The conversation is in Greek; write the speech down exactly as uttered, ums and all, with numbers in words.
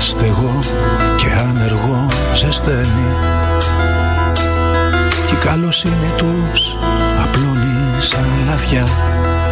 στεγό και άνεργο ζεσταίνει κι η καλοσύνη τους απλώνει σαν λαθιά.